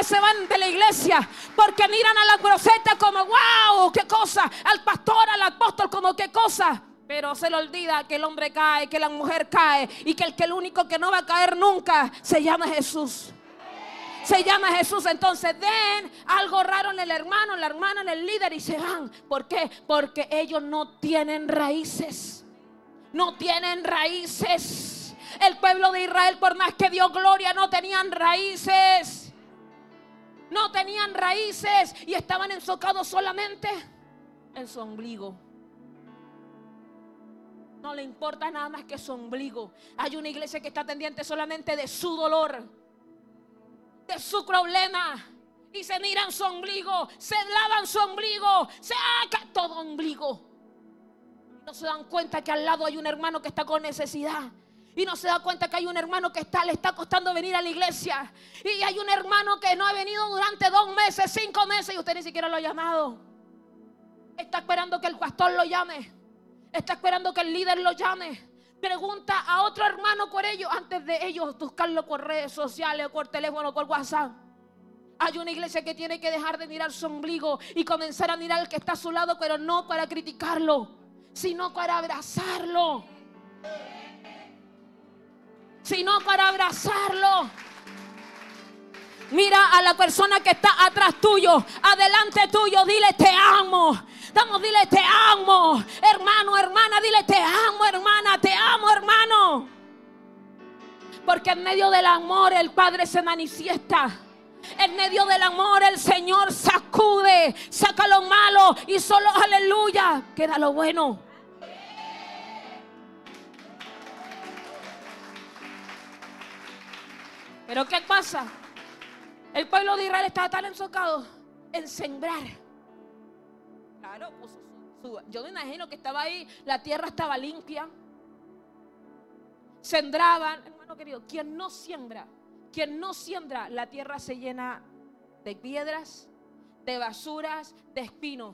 se van de la iglesia porque miran a la profeta como wow, qué cosa, al pastor, al apóstol como qué cosa. Pero se le olvida que el hombre cae, que la mujer cae y que el único que no va a caer nunca se llama Jesús. Se llama Jesús. Entonces ven algo raro en el hermano, en la hermana, en el líder y se van. ¿Por qué? Porque ellos no tienen raíces. No tienen raíces. El pueblo de Israel, por más que dio gloria, no tenían raíces. No tenían raíces y estaban enfocados solamente en su ombligo. No le importa nada más que su ombligo. Hay una iglesia que está pendiente solamente de su dolor, de su problema, y se miran su ombligo, se lavan su ombligo, se haga todo ombligo. No se dan cuenta que al lado hay un hermano que está con necesidad. Y no se da cuenta que hay un hermano que le está costando venir a la iglesia. Y hay un hermano que no ha venido durante 2 meses, 5 meses y usted ni siquiera lo ha llamado. Está esperando que el pastor lo llame. Está esperando que el líder lo llame. Pregunta a otro hermano por ellos antes de ellos buscarlo por redes sociales, por teléfono, por WhatsApp. Hay una iglesia que tiene que dejar de mirar su ombligo y comenzar a mirar al que está a su lado, pero no para criticarlo, sino para abrazarlo. Sino para abrazarlo. Mira a la persona que está atrás tuyo, adelante tuyo, dile te amo. Vamos, dile te amo, hermano, hermana, dile te amo, hermana, te amo, hermano. Porque en medio del amor el Padre se manifiesta. En medio del amor el Señor sacude, saca lo malo y solo, aleluya, queda lo bueno. Pero ¿qué pasa? El pueblo de Israel estaba tan enfocado en sembrar. Claro, pues, yo me imagino que estaba ahí, la tierra estaba limpia. Sembraban, hermano querido, quien no siembra, la tierra se llena de piedras, de basuras, de espinos.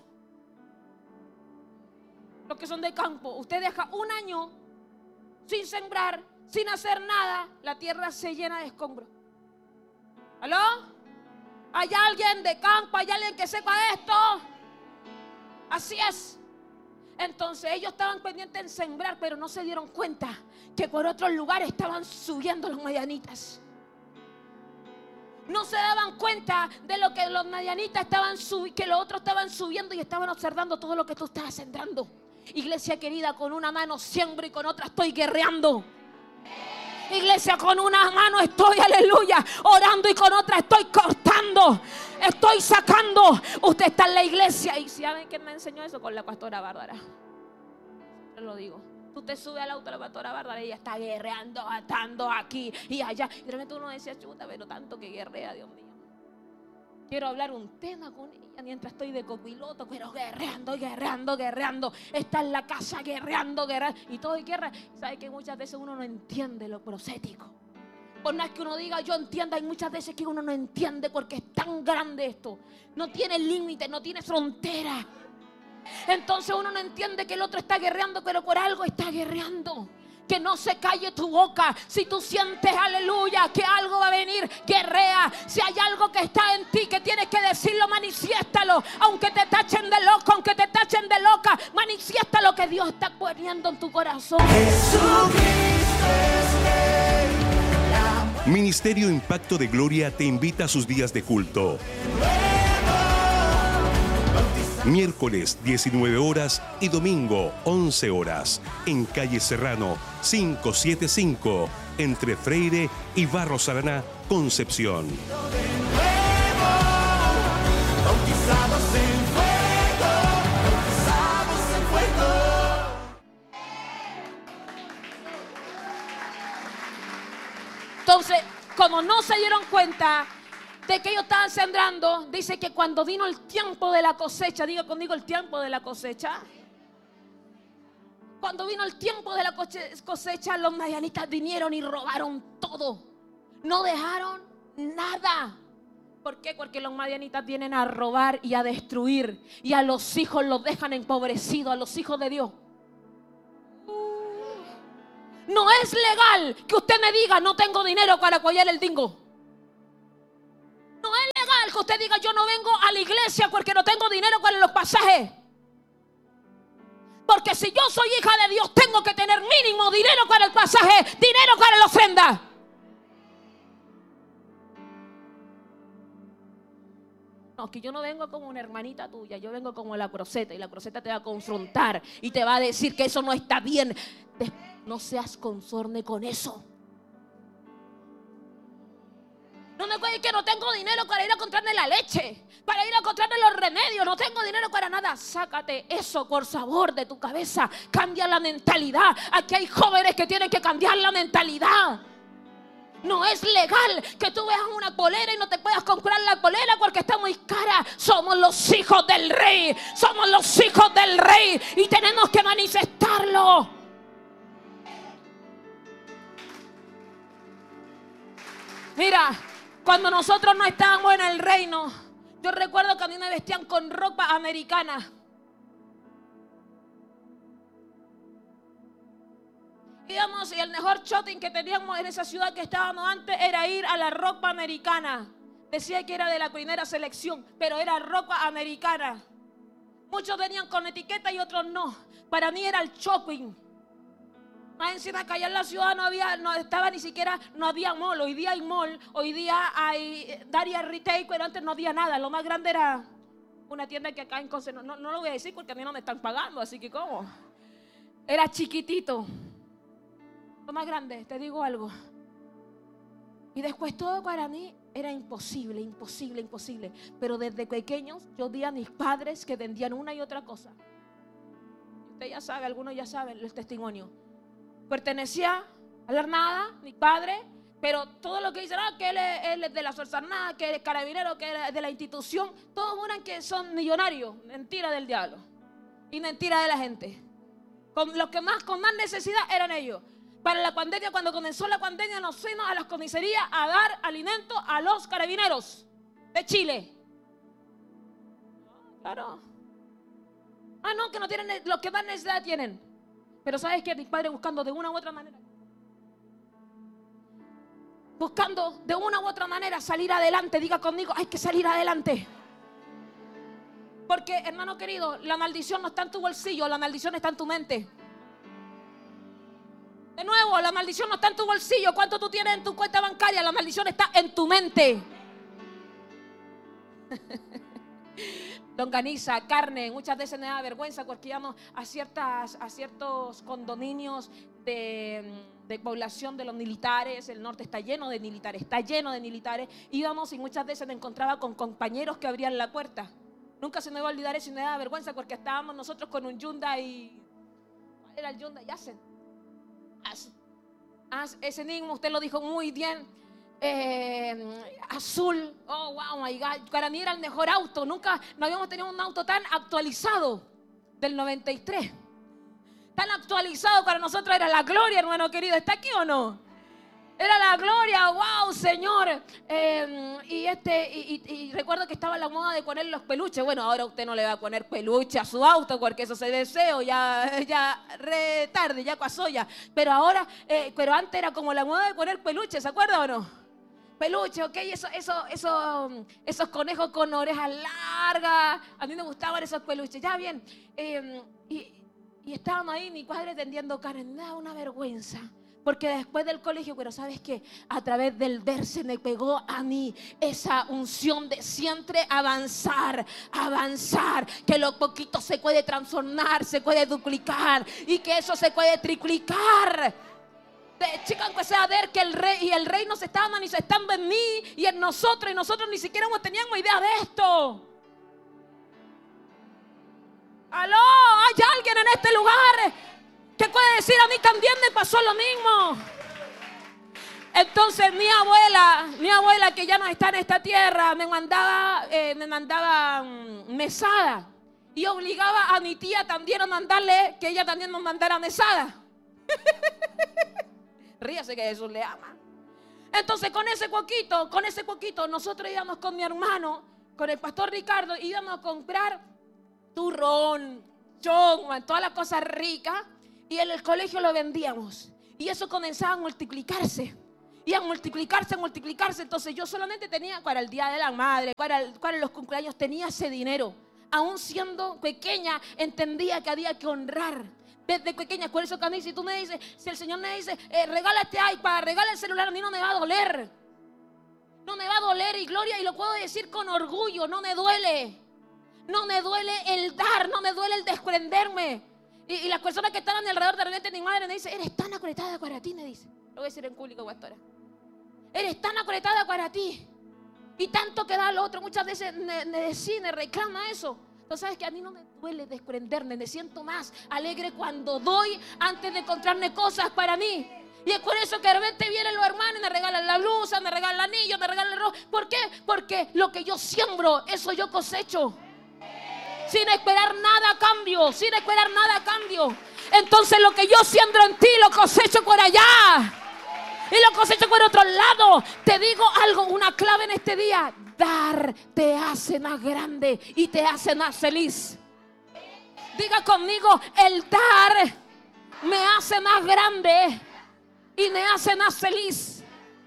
Los que son de campo, usted deja 1 año sin sembrar, sin hacer nada, la tierra se llena de escombros. ¿Aló? ¿Hay alguien de campo? ¿Hay alguien que sepa esto? Así es. Entonces ellos estaban pendientes en sembrar, pero no se dieron cuenta que por otros lugares estaban subiendo los madianitas. No se daban cuenta de lo que los madianitas estaban subiendo, que los otros estaban subiendo y estaban observando todo lo que tú estabas sembrando. Iglesia querida, con una mano siembro y con otra estoy guerreando. Iglesia, con una mano estoy, aleluya, orando y con otra estoy cortando, estoy sacando. Usted está en la iglesia y ¿saben quién me enseñó eso? Con la pastora Bárbara. Yo lo digo. Tú te subes al auto de la pastora Bárbara y ella está guerreando, atando aquí y allá. Y de repente uno decía, chuta, pero tanto que guerrea, Dios mío. Quiero hablar un tema con ella mientras estoy de copiloto, pero guerreando. Está en la casa guerreando. Y todo es guerra. ¿Sabe que muchas veces uno no entiende lo profético? Por más que uno diga yo entiendo, hay muchas veces que uno no entiende porque es tan grande esto. No tiene límite, no tiene frontera. Entonces uno no entiende que el otro está guerreando, pero por algo está guerreando. Que no se calle tu boca. Si tú sientes, aleluya, que algo va a venir, guerrea. Si hay algo que está en ti que tienes que decirlo, manifiéstalo. Aunque te tachen de loco, aunque te tachen de loca, manifiesta lo que Dios está poniendo en tu corazón. Ministerio Impacto de Gloria te invita a sus días de culto. Miércoles 19 horas y domingo 11 horas en calle Serrano 575 entre Freire y Barros Araná, Concepción. Entonces, como no se dieron cuenta de que ellos estaban sembrando, dice que cuando vino el tiempo de la cosecha, diga conmigo el tiempo de la cosecha. Cuando vino el tiempo de la cosecha, los madianitas vinieron y robaron todo. No dejaron nada. ¿Por qué? Porque los madianitas vienen a robar y a destruir. Y a los hijos los dejan empobrecidos, a los hijos de Dios. No es legal que usted me diga no tengo dinero para apoyar el dingo. No es que usted diga: yo no vengo a la iglesia porque no tengo dinero para los pasajes. Porque si yo soy hija de Dios, tengo que tener mínimo dinero para el pasaje, dinero para la ofrenda. No, que yo no vengo como una hermanita tuya, yo vengo como la croseta, y la croseta te va a confrontar y te va a decir que eso no está bien. No seas conforme con eso. No me puede decir que no tengo dinero para ir a comprarme la leche, para ir a comprarme los remedios, no tengo dinero para nada. Sácate eso, por favor, de tu cabeza. Cambia la mentalidad. Aquí hay jóvenes que tienen que cambiar la mentalidad. No es legal que tú veas una polera y no te puedas comprar la polera porque está muy cara. Somos los hijos del Rey. Somos los hijos del Rey y tenemos que manifestarlo. Mira, cuando nosotros no estábamos en el reino, yo recuerdo que a mí me vestían con ropa americana. Íbamos y el mejor shopping que teníamos en esa ciudad que estábamos antes era ir a la ropa americana. Decía que era de la primera selección, pero era ropa americana. Muchos venían con etiqueta y otros no. Para mí era el shopping. Más encima que allá en la ciudad no había mall. Hoy día hay mall, hoy día hay área retail, pero antes no había nada. Lo más grande era una tienda que acá en Conce, no lo voy a decir porque a mí no me están pagando, así que ¿cómo? Era chiquitito. Lo más grande, te digo algo. Y después todo para mí era imposible. Pero desde pequeños yo vi a mis padres que vendían una y otra cosa. Usted ya sabe, algunos ya saben el testimonio. Pertenecía a la Armada, mi padre, pero todo lo que dicen, que él es de la Fuerza Armada, que él es carabinero, que él es de la institución, todos juran que son millonarios. Mentira del diablo y mentira de la gente. Los que con más necesidad eran ellos. Para la pandemia, cuando comenzó la pandemia, nos fuimos a las comisarías a dar alimento a los carabineros de Chile. Claro. No, que no tienen, los que más necesidad tienen. Pero ¿sabes qué? Mi padre buscando de una u otra manera. Buscando de una u otra manera salir adelante. Diga conmigo, hay que salir adelante. Porque, hermano querido, la maldición no está en tu bolsillo, la maldición está en tu mente. De nuevo, la maldición no está en tu bolsillo. ¿Cuánto tú tienes en tu cuenta bancaria? La maldición está en tu mente. Longaniza, carne, muchas veces me da vergüenza porque íbamos a ciertos condominios de población de los militares. El norte está lleno de militares, Íbamos y muchas veces me encontraba con compañeros que abrían la puerta. Nunca se me va a olvidar eso y me da vergüenza porque estábamos nosotros con un Hyundai. ¿Cuál era el Hyundai? Ese enigma, usted lo dijo muy bien. Azul. Oh, wow, my God. Para mí era el mejor auto. Nunca no habíamos tenido un auto tan actualizado. Del 93. Tan actualizado para nosotros era la gloria, hermano querido. ¿Está aquí o no? Era la gloria, wow, Señor. Y recuerdo que estaba la moda de poner los peluches. Bueno, ahora usted no le va a poner peluche a su auto porque eso se deseo, ya re tarde, ya pasó ya. Pero ahora, pero antes era como la moda de poner peluches, ¿se acuerda o no? Peluche, ok, esos conejos con orejas largas. A mí me gustaban esos peluches, ya bien. Y estábamos ahí, mi padre tendiendo carne, me da una vergüenza. Porque después del colegio, pero ¿sabes qué? A través del ver se me pegó a mí esa unción de siempre avanzar. Que lo poquito se puede transformar, se puede duplicar y que eso se puede triplicar. Chicos, empecé a ver que el rey nos estaba manifestando en mí y en nosotros, y nosotros ni siquiera teníamos idea de esto. ¡Aló! ¿Hay alguien en este lugar que puede decir a mí también me pasó lo mismo? Entonces mi abuela que ya no está en esta tierra me mandaba mesada y obligaba a mi tía también a mandarle, que ella también nos mandara mesada. Ríase que Jesús le ama. Entonces con ese poquito nosotros íbamos con mi hermano, con el pastor Ricardo, íbamos a comprar turrón, chongman, todas las cosas ricas. Y en el colegio lo vendíamos. Y eso comenzaba a multiplicarse. Y a multiplicarse. Entonces yo solamente tenía para el día de la madre, para los cumpleaños, tenía ese dinero. Aún siendo pequeña, entendía que había que honrar. Desde pequeña, por eso que a mí, si el Señor me dice, regala este iPad, regala el celular, a mí no me va a doler. No me va a doler, y gloria, y lo puedo decir con orgullo, no me duele. No me duele el dar, no me duele el desprenderme. Y las personas que estaban alrededor, de repente mi madre me dice, eres tan apretada para ti, me dice. Lo voy a decir en público, pastora. Eres tan apretada para ti. Y tanto que da al otro. Muchas veces me reclama eso. Entonces, sabes que a mí no me duele desprenderme. Me siento más alegre cuando doy antes de encontrarme cosas para mí. Y es por eso que de repente vienen los hermanos y me regalan la blusa, me regalan el anillo, me regalan el reloj. ¿Por qué? Porque lo que yo siembro, eso yo cosecho. Sin esperar nada a cambio. Sin esperar nada a cambio. Entonces lo que yo siembro en ti, lo cosecho por allá. Y lo cosecho por otro lado. Te digo algo, una clave en este día. Dar te hace más grande y te hace más feliz. Diga conmigo, el dar me hace más grande y me hace más feliz.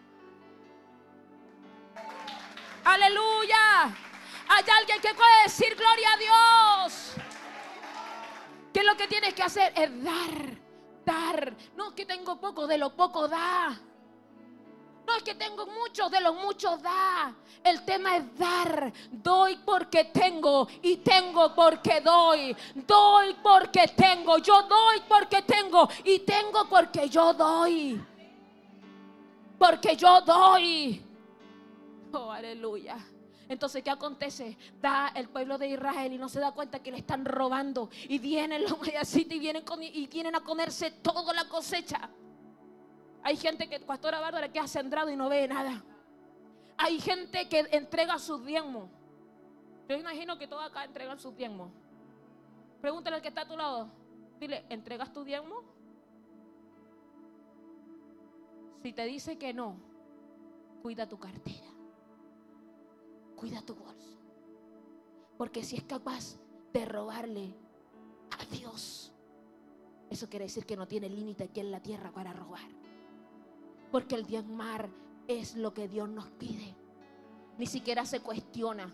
Aleluya. Hay alguien que puede decir gloria a Dios. Que lo que tienes que hacer es dar. No es que tengo poco, de lo poco da. No es que tengo mucho, de lo mucho da. El tema es dar. Doy porque tengo y tengo porque doy. Doy porque tengo, yo doy porque tengo y tengo porque yo doy. Porque yo doy. Oh, aleluya. Entonces, ¿qué acontece? Da el pueblo de Israel y no se da cuenta que le están robando. Y vienen los mayasitas y vienen a comerse toda la cosecha. Hay gente que, pastora Bárbara, que ha sembrado y no ve nada. Hay gente que entrega sus diezmos. Yo imagino que todos acá entregan sus diezmos. Pregúntale al que está a tu lado. Dile, ¿entregas tu diezmo? Si te dice que no, cuida tu cartera. Cuida tu bolso. Porque si es capaz de robarle a Dios, eso quiere decir que no tiene límite aquí en la tierra para robar. Porque el diezmar es lo que Dios nos pide. Ni siquiera se cuestiona.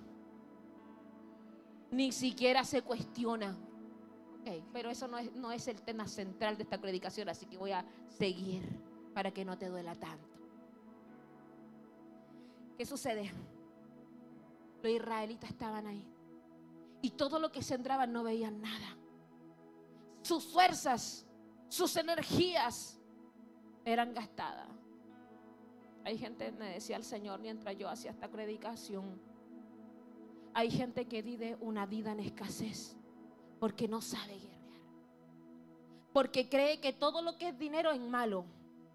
Ni siquiera se cuestiona. Okay, pero eso no es el tema central de esta predicación, así que voy a seguir para que no te duela tanto. ¿Qué sucede? Los israelitas estaban ahí y todo lo que sembraban no veían nada. Sus fuerzas, sus energías eran gastadas. Hay gente, me decía el Señor mientras yo hacía esta predicación, hay gente que vive una vida en escasez porque no sabe guerrear, porque cree que todo lo que es dinero es malo.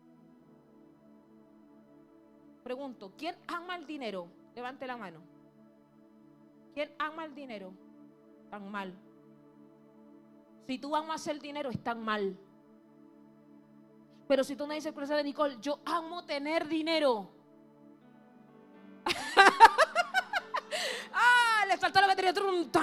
Pregunto, ¿quién ama el dinero? Levante la mano. ¿Quién ama el dinero? Tan mal. Si tú amas el dinero, es tan mal. Pero si tú me dices, profesora Nicole, yo amo tener dinero. Le faltó la batería.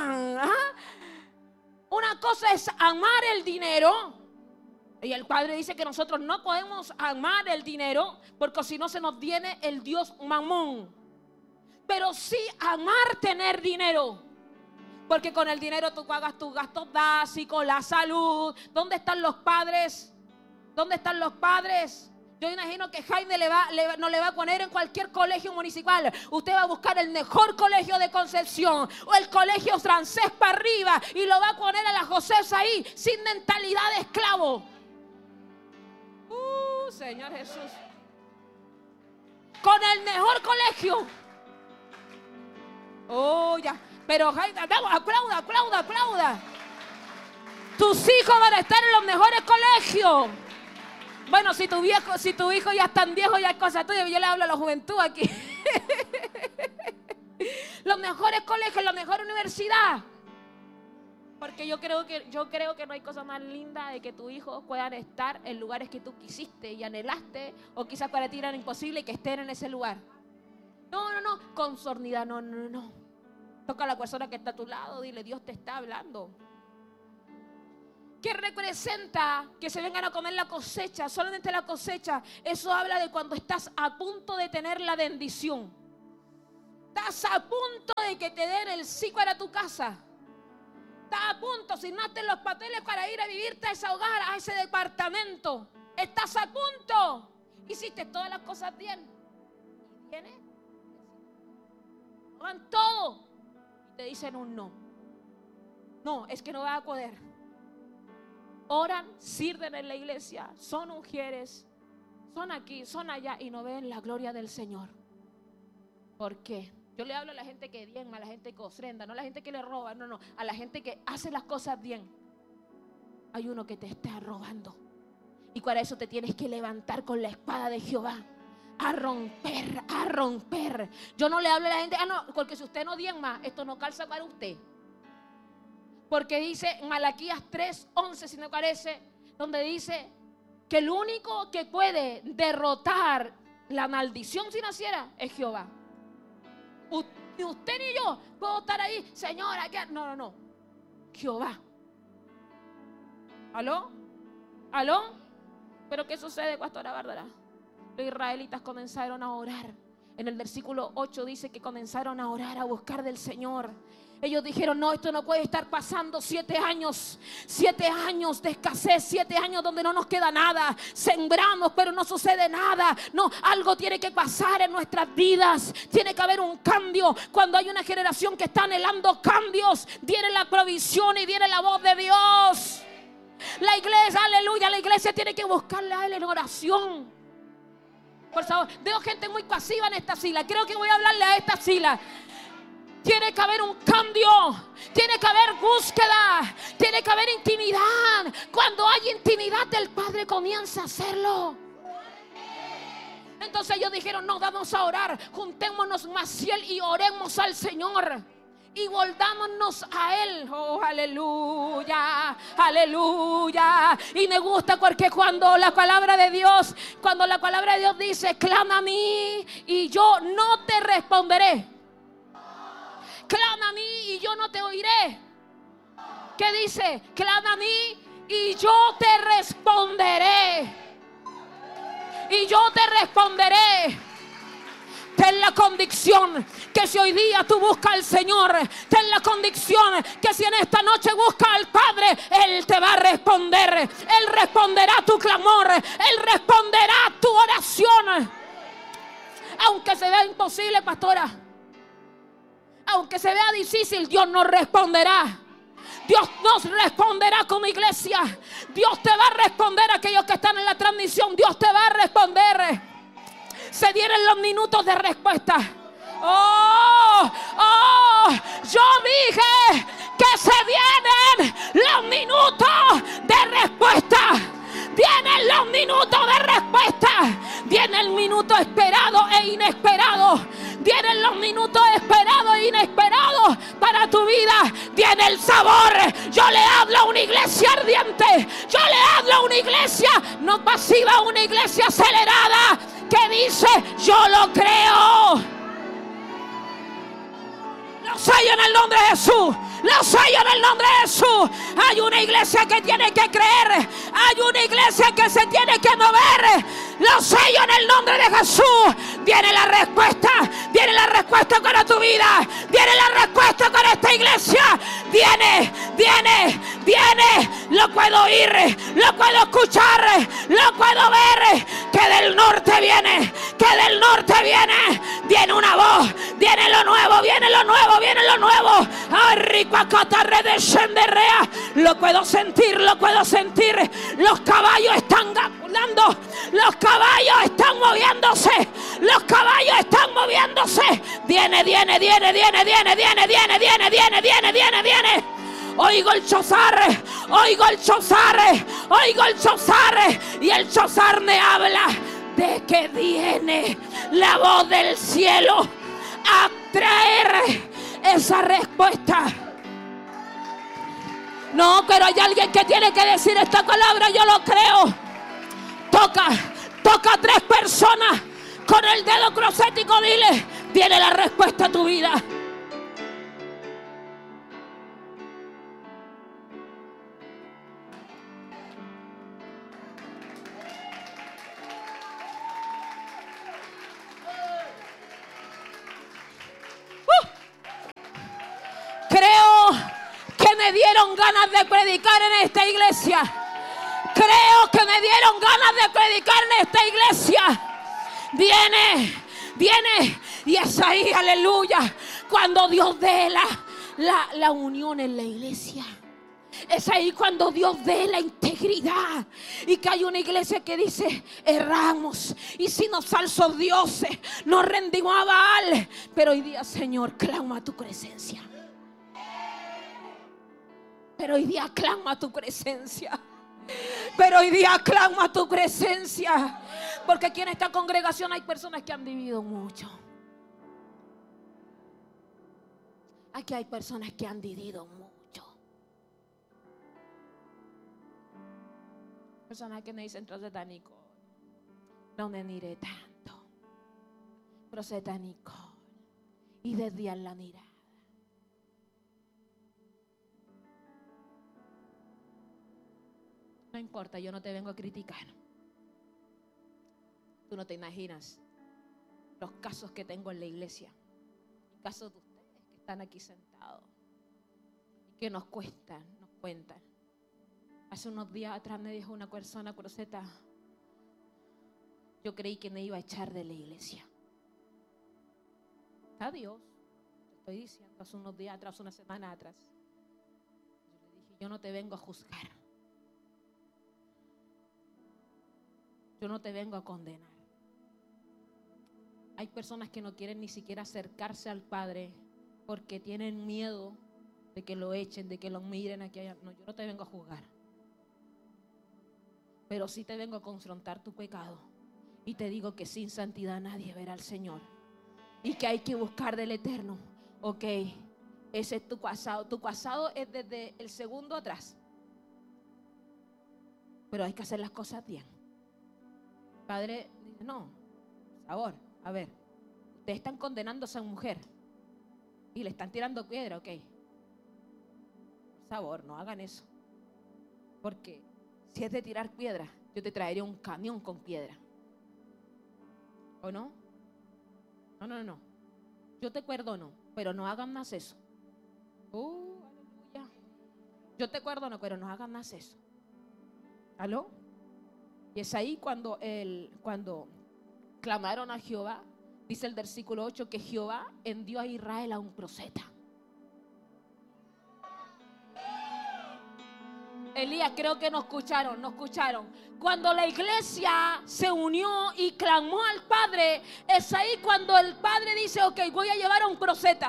Una cosa es amar el dinero. Y el Padre dice que nosotros no podemos amar el dinero, porque si no se nos viene el Dios Mamón. Pero sí amar tener dinero. Porque con el dinero tú pagas tus gastos básicos, la salud. ¿Dónde están los padres? ¿Dónde están los padres? Yo imagino que Jaime no le va a poner en cualquier colegio municipal. Usted va a buscar el mejor colegio de Concepción o el colegio francés para arriba y lo va a poner a la Josefs ahí sin mentalidad de esclavo. Señor Jesús. Con el mejor colegio. Oh, ya. Pero Jaime, aplauda. Tus hijos van a estar en los mejores colegios. Bueno, si tu hijo ya es tan viejo, ya es cosa tuya. Yo le hablo a la juventud aquí. Los mejores colegios, la mejor universidad. Porque yo creo que no hay cosa más linda de que tus hijos puedan estar en lugares que tú quisiste y anhelaste, o quizás para ti era imposible que estén en ese lugar. No, con sordidad, no. Toca a la persona que está a tu lado, dile, Dios te está hablando. que representa que se vengan a comer la cosecha, solamente la cosecha. Eso habla de cuando estás a punto de tener la bendición. Estás a punto de que te den el sí para tu casa. Estás a punto, signaste los papeles para ir a vivirte a ese hogar, a ese departamento. Estás a punto. Hiciste todas las cosas bien. Y viene, hagan todo y te dicen un no. No, es que no vas a poder. Oran, sirven en la iglesia, son ujieres, son aquí, son allá y no ven la gloria del Señor. ¿Por qué? Yo le hablo a la gente que diezma, a la gente que ofrenda, no a la gente que le roba, no, a la gente que hace las cosas bien. Hay uno que te está robando y para eso te tienes que levantar con la espada de Jehová a romper, a romper. Yo no le hablo a la gente, no, porque si usted no diezma, esto no calza para usted. Porque dice en Malaquías 3:11, si no parece, donde dice que el único que puede derrotar la maldición financiera es Jehová. Ni usted ni yo puedo estar ahí, señora, no. Jehová. ¿Aló? ¿Aló? ¿Pero qué sucede, pastora Bárbara? Los israelitas comenzaron a orar. En el versículo 8 dice que comenzaron a orar, a buscar del Señor. Ellos dijeron, no, esto no puede estar pasando 7 años de escasez, 7 años donde no nos queda nada. Sembramos, pero no sucede nada. No, algo tiene que pasar en nuestras vidas. Tiene que haber un cambio. Cuando hay una generación que está anhelando cambios, viene la provisión y viene la voz de Dios. La iglesia, aleluya, la iglesia tiene que buscarle a Él en oración. Por favor, veo gente muy pasiva en esta sila. Creo que voy a hablarle a esta sila. Tiene que haber un cambio, tiene que haber búsqueda, tiene que haber intimidad. Cuando hay intimidad, el Padre comienza a hacerlo. Entonces ellos dijeron, no, vamos a orar, juntémonos Maciel y oremos al Señor. Y volvámonos a Él. Oh, aleluya, aleluya. Y me gusta porque cuando la palabra de Dios dice, clama a mí y yo no te responderé. Clama a mí y yo no te oiré. ¿Qué dice? Clama a mí y yo te responderé. Y yo te responderé. Ten la convicción que si hoy día tú buscas al Señor, ten la convicción que si en esta noche buscas al Padre, Él te va a responder. Él responderá tu clamor. Él responderá tu oración. Aunque se vea imposible, pastora, aunque se vea difícil, Dios nos responderá. Dios nos responderá como iglesia. Dios te va a responder a aquellos que están en la transmisión. Dios te va a responder. Se vienen los minutos de respuesta. Yo dije que se vienen los minutos de respuesta. Vienen los minutos de respuesta. Viene el minuto esperado e inesperado. Vienen los minutos esperados e inesperados para tu vida. Viene el sabor. Yo le hablo a una iglesia ardiente. Yo le hablo a una iglesia no pasiva, a una iglesia acelerada que dice, yo lo creo. Lo sello en el nombre de Jesús. Lo sello en el nombre de Jesús. Hay una iglesia que tiene que creer. Hay una iglesia que se tiene que mover. Lo sello en el nombre de Jesús. Viene la respuesta. Viene la respuesta para tu vida. Viene la respuesta para esta iglesia. Viene. Lo puedo oír. Lo puedo escuchar. Lo puedo ver. Que del norte viene. Que del norte viene. Viene una voz. Viene lo nuevo. Viene lo nuevo. Viene lo nuevo. Ay, rico. Lo puedo sentir, lo puedo sentir. Los caballos están gambulando. Los caballos están moviéndose. Los caballos están moviéndose. Viene. Oigo el chozar. Y el chozar me habla de que viene la voz del cielo a traer esa respuesta. No, pero hay alguien que tiene que decir esta palabra. Yo lo creo. Toca a 3 personas con el dedo profético. Dile, viene la respuesta a tu vida. dieron ganas de predicar en esta iglesia. Creo que me dieron ganas de predicar en esta iglesia. Viene. Y es ahí, aleluya, cuando Dios dé la unión en la iglesia. Es ahí cuando Dios dé la integridad. Y que hay una iglesia que dice: erramos, hicimos falsos dioses, nos rendimos a Baal. Pero hoy día, Señor, clama tu presencia. Pero hoy día clama tu presencia. Pero hoy día clama tu presencia. Porque aquí en esta congregación hay personas que han vivido mucho. Aquí hay personas que han vivido mucho. Personas que me dicen: entonces, Nicole, no me mire tanto. Pero se Nicole, y desvían la mirada. No importa, yo no te vengo a criticar. Tú no te imaginas los casos que tengo en la iglesia. Casos de ustedes que están aquí sentados y que nos cuentan. Hace unos días atrás me dijo una persona: Cruzeta, yo creí que me iba a echar de la iglesia. Está Dios, te estoy diciendo, hace unos días atrás, una semana atrás. Yo le dije: yo no te vengo a juzgar. Yo no te vengo a condenar. Hay personas que no quieren ni siquiera acercarse al Padre porque tienen miedo de que lo echen, de que lo miren aquí allá. No, yo no te vengo a juzgar. Pero sí te vengo a confrontar tu pecado. Y te digo que sin santidad nadie verá al Señor. Y que hay que buscar del Eterno. Ok, ese es tu pasado. Tu pasado es desde el segundo atrás. Pero hay que hacer las cosas bien. Padre dice: no, por favor, a ver, ustedes están condenando a esa mujer y le están tirando piedra, ok. Por favor, no hagan eso. Porque si es de tirar piedra, yo te traería un camión con piedra. ¿O no? No. Yo te perdono, pero no hagan más eso. Aleluya. Yo te perdono, pero no hagan más eso. ¿Aló? Y es ahí cuando clamaron a Jehová. Dice el versículo 8 que Jehová envió a Israel a un profeta. Elías, creo que nos escucharon. Cuando la iglesia se unió y clamó al Padre, es ahí cuando el Padre dice: ok, voy a llevar a un profeta.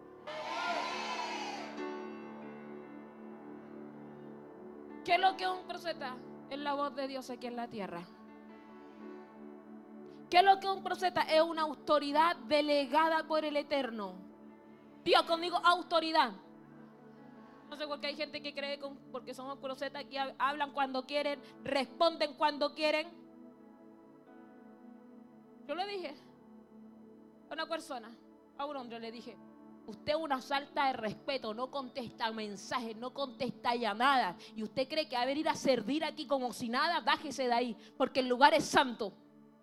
¿Qué es lo que es un profeta? Es la voz de Dios aquí en la tierra. ¿Qué es lo que es un profeta? Es una autoridad delegada por el Eterno. Diga conmigo: autoridad. No sé por qué hay gente que cree que porque somos profetas que hablan cuando quieren, responden cuando quieren. Yo le dije a una persona, a un hombre, le dije: usted es una falta de respeto, no contesta mensajes, no contesta llamadas. Y usted cree que va a venir a servir aquí como si nada, bájese de ahí, porque el lugar es santo.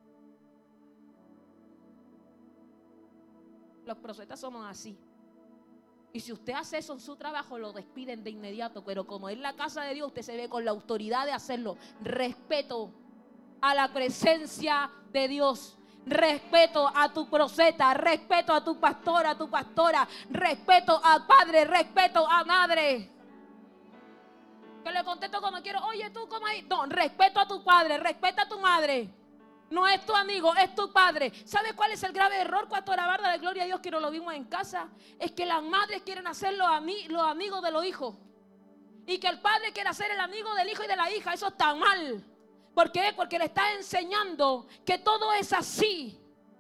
Los profetas somos así. Y si usted hace eso en su trabajo, lo despiden de inmediato. Pero como es la casa de Dios, usted se ve con la autoridad de hacerlo. Respeto a la presencia de Dios. Respeto a tu profeta, respeto a tu pastor, a tu pastora, respeto a padre, respeto a madre. Que le contesto como quiero: oye, tú, ¿cómo ahí? No, respeto a tu padre, respeta a tu madre. No es tu amigo, es tu padre. ¿Sabe cuál es el grave error, pastora Barda, de gloria a Dios, que no lo vimos en casa? Es que las madres quieren hacer los amigos de los hijos. Y que el padre quiere ser el amigo del hijo y de la hija. Eso está mal. ¿Por qué? Porque le está enseñando que todo es así.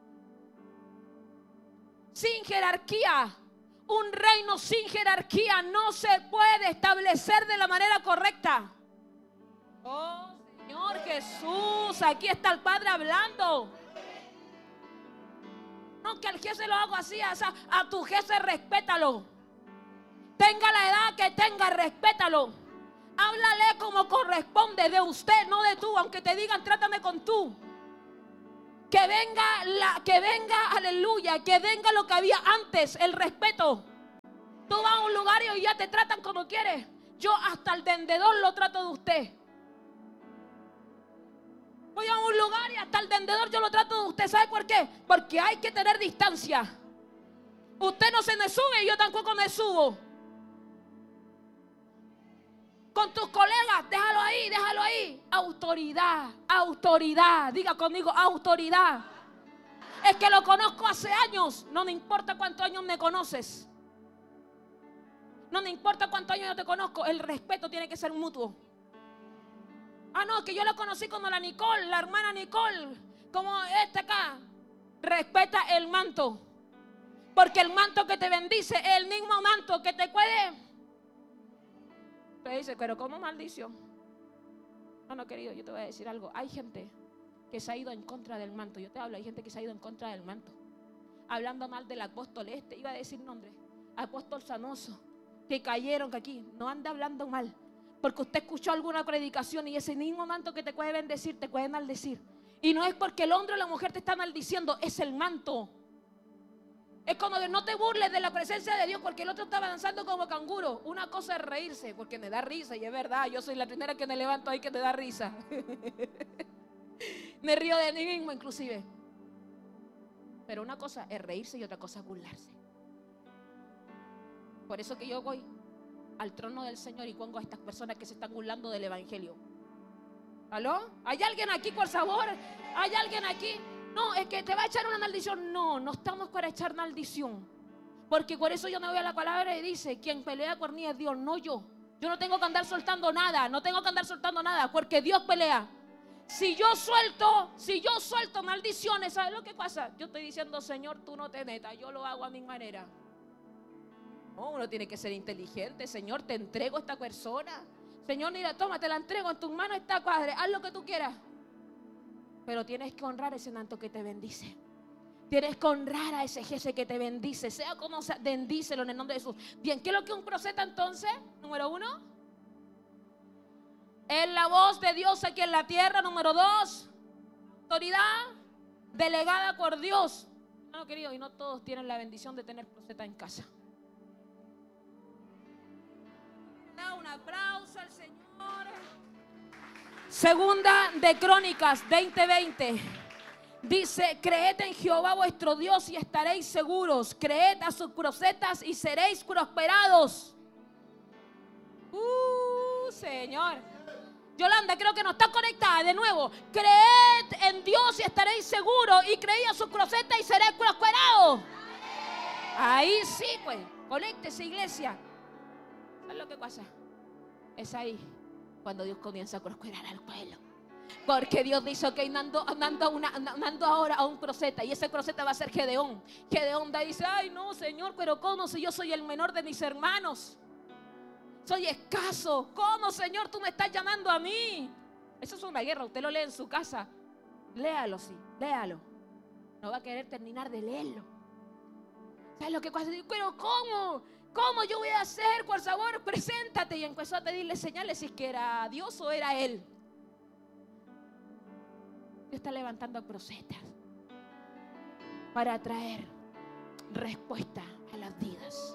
Sin jerarquía. Un reino sin jerarquía no se puede establecer de la manera correcta. Oh, Señor Jesús, aquí está el Padre hablando. No, que al jefe lo hago así, a tu jefe respétalo. Tenga la edad que tenga, respétalo. Háblale como corresponde, de usted, no de tú, aunque te digan trátame con tú. Que venga, aleluya, que venga lo que había antes, el respeto. Tú vas a un lugar y ya te tratan como quieres. Yo hasta el vendedor lo trato de usted. Voy a un lugar y hasta el vendedor yo lo trato de usted. ¿Sabe por qué? Porque hay que tener distancia. Usted no se me sube y yo tampoco me subo. Con tus colegas, déjalo ahí, déjalo ahí. Autoridad, autoridad. Diga conmigo, autoridad. Es que lo conozco hace años. No me importa cuántos años me conoces. No me importa cuántos años yo te conozco. El respeto tiene que ser mutuo. Ah, no, que yo la conocí como la Nicole, la hermana Nicole, como esta acá. Respeta el manto. Porque el manto que te bendice es el mismo manto que te puede. Te dice, pero ¿cómo maldición? No, querido, yo te voy a decir algo. Hay gente que se ha ido en contra del manto. Yo te hablo, hay gente que se ha ido en contra del manto. Hablando mal del apóstol iba a decir nombre. Apóstol Sanoso. Que cayeron aquí. No anda hablando mal. Porque usted escuchó alguna predicación y ese mismo manto que te puede bendecir, te puede maldecir. Y no es porque el hombre o la mujer te está maldiciendo, es el manto. Es como que no te burles de la presencia de Dios porque el otro está avanzando como canguro. Una cosa es reírse, porque me da risa y es verdad. Yo soy la primera que me levanto ahí que te da risa. Me río de mí mismo inclusive. Pero una cosa es reírse y otra cosa es burlarse. Por eso que yo voy al trono del Señor y pongo a estas personas que se están burlando del evangelio. ¿Aló? ¿Hay alguien aquí, por favor? ¿Hay alguien aquí? No, es que te va a echar una maldición. No, no estamos para echar maldición. Porque por eso yo me voy a la palabra y dice, quien pelea por mí es Dios, no yo. Yo no tengo que andar soltando nada, porque Dios pelea. Si yo suelto maldiciones, ¿sabes lo que pasa? Yo estoy diciendo, Señor, tú no te metas, yo lo hago a mi manera. No, uno tiene que ser inteligente. Señor, te entrego a esta persona. Señor, mira, toma, te la entrego, en tus manos está, Padre, haz lo que tú quieras. Pero tienes que honrar ese manto que te bendice. Tienes que honrar a ese jefe que te bendice. Sea como sea, bendícelo en el nombre de Jesús. Bien, ¿qué es lo que un profeta entonces? Número 1. Es la voz de Dios aquí en la tierra. Número 2. Autoridad delegada por Dios. No, querido, y no todos tienen la bendición de tener profeta en casa. Da un aplauso al Señor. Segunda de Crónicas 20:20. Dice, creed en Jehová vuestro Dios y estaréis seguros. Creed a sus profetas y seréis prosperados. Señor. Yolanda, creo que no está conectada. De nuevo, creed en Dios y estaréis seguros. Y creed a sus profetas y seréis prosperados. Ahí sí, pues. Conéctese, iglesia. ¿Sabes lo que pasa? Es ahí cuando Dios comienza a prosperar al pueblo. Porque Dios dice, ok, mando ahora a un profeta. Y ese profeta va a ser Gedeón. Gedeón dice, ay no, Señor, pero ¿cómo si yo soy el menor de mis hermanos? Soy escaso. ¿Cómo, Señor, tú me estás llamando a mí? Eso es una guerra, usted lo lee en su casa. Léalo, sí, léalo. No va a querer terminar de leerlo. ¿Sabes lo que pasa? Pero ¿cómo? ¿Cómo yo voy a hacer? Por favor, preséntate. Y empezó a pedirle señales si es que era Dios o era él. Dios está levantando profetas para traer respuesta a las vidas.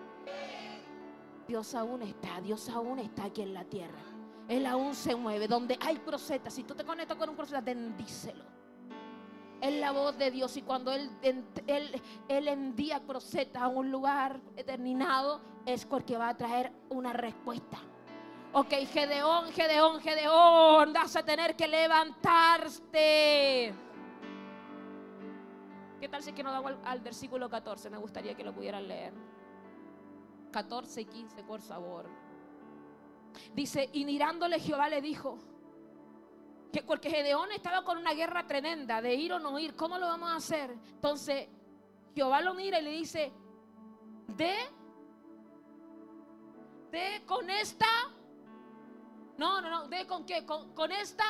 Dios aún está aquí en la tierra. Él aún se mueve. Donde hay profetas, si tú te conectas con un profeta, bendícelo. Es la voz de Dios y cuando Él envía profetas a un lugar determinado es porque va a traer una respuesta. Ok, Gedeón, vas a tener que levantarte. ¿Qué tal si es que nos vamos al versículo 14? Me gustaría que lo pudieran leer. 14 y 15, por favor. Dice, y mirándole Jehová le dijo, que porque Gedeón estaba con una guerra tremenda de ir o no ir, ¿cómo lo vamos a hacer? Entonces Jehová lo mira y le dice, de con esta, de con qué, con esta,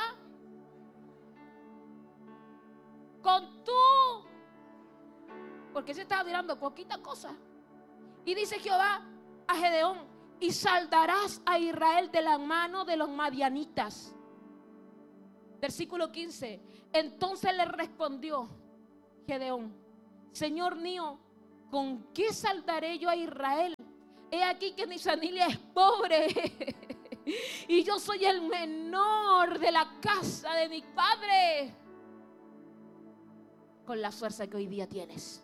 con tú, porque se estaba mirando poquita cosa. Y dice Jehová a Gedeón, y saldarás a Israel de la mano de los madianitas. Versículo 15. Entonces le respondió Gedeón, Señor mío, ¿con qué saldaré yo a Israel He aquí que mi familia es pobre y yo soy el menor de la casa de mi padre. Con la fuerza que hoy día tienes,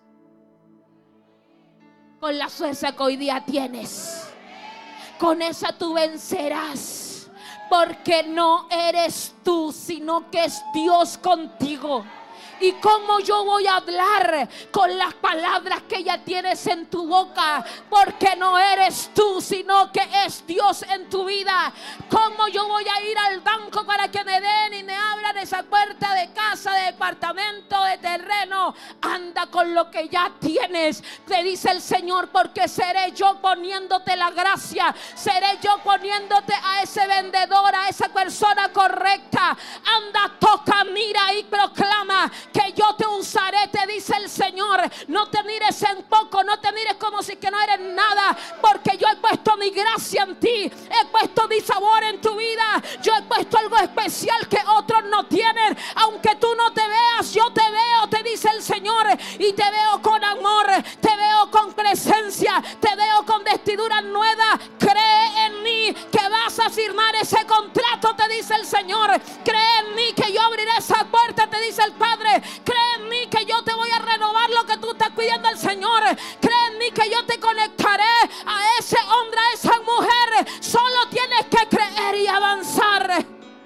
con la fuerza que hoy día tienes, con esa tú vencerás, porque no eres tú, sino que es Dios contigo. ¿Y cómo yo voy a hablar con las palabras que ya tienes en tu boca? Porque no eres tú, sino que es Dios en tu vida. ¿Cómo yo voy a ir al banco para que me den y me abran esa puerta de casa, de departamento, de terreno? Anda con lo que ya tienes, te dice el Señor, porque seré yo poniéndote la gracia, seré yo poniéndote a ese vendedor, a esa persona correcta. Anda, toca, mira y proclama que yo te usaré, te dice el Señor. No te mires en poco, no te mires como si que no eres nada, porque yo he puesto mi gracia en ti, he puesto mi sabor en tu vida, yo he puesto algo especial que otros no tienen. Aunque tú no te veas, yo te veo, te dice el Señor, y te veo con amor, te veo con presencia, te veo con vestiduras nuevas. Cree en mí que vas a firmar ese contrato, te dice el Señor. Cree en mí que yo abriré esa puerta, te dice el Padre. Cree en mí que yo te voy a renovar lo que tú estás pidiendo al Señor. Cree en mí que yo te conectaré a ese hombre, a esa mujer. Solo tienes que creer y avanzar.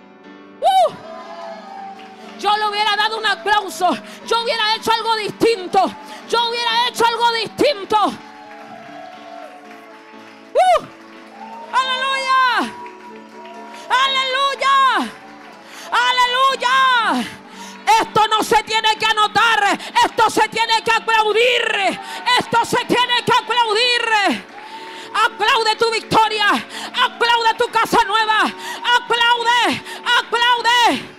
Yo le hubiera dado un aplauso, yo hubiera hecho algo distinto, yo hubiera hecho algo distinto. Aleluya, aleluya, aleluya. Esto no se tiene que anotar, esto se tiene que aplaudir, esto se tiene que aplaudir. Aplaude tu victoria, aplaude tu casa nueva, aplaude, aplaude.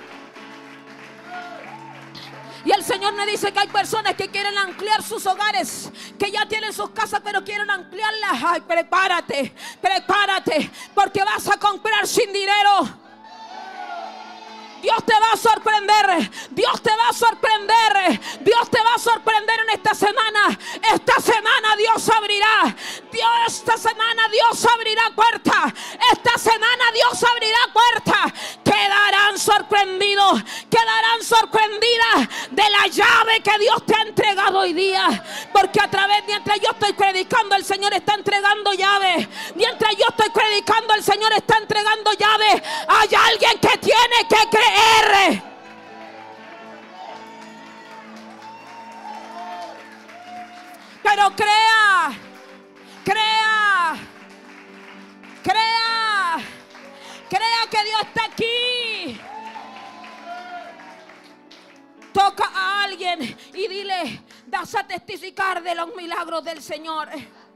Y el Señor me dice que hay personas que quieren ampliar sus hogares, que ya tienen sus casas pero quieren ampliarlas. Ay, prepárate, prepárate, porque vas a comprar sin dinero. Dios te va a sorprender, Dios te va a sorprender, Dios te va a sorprender en esta semana. Esta semana Dios abrirá, esta semana Dios abrirá puertas, esta semana Dios abrirá puertas. Quedarán sorprendidos, quedarán sorprendidas de la llave que Dios te ha entregado hoy día. Porque a través, mientras yo estoy predicando, el Señor está entregando llaves. Mientras yo estoy predicando, el Señor está entregando llaves. Hay alguien que tiene que creer. Pero crea, crea, crea, crea que Dios está aquí. Toca a alguien y dile: vas a testificar de los milagros del Señor.